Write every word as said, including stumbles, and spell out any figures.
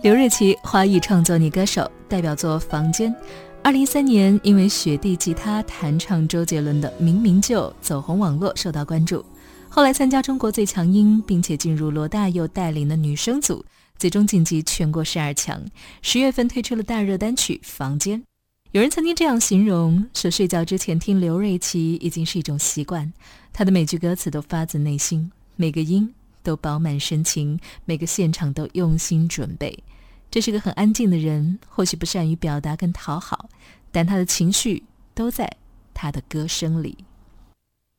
刘瑞琦，华语创作女歌手，代表作《房间》。二零一三年因为雪地吉他弹唱周杰伦的《明明就》走红网络，受到关注。后来参加中国最强音，并且进入罗大佑带领的女生组，最终晋级全国十二强。十月份推出了大热单曲《房间》。有人曾经这样形容，说睡觉之前听刘瑞琦已经是一种习惯，他的每句歌词都发自内心，每个音都饱满深情，每个现场都用心准备。这是个很安静的人，或许不善于表达跟讨好，但他的情绪都在他的歌声里。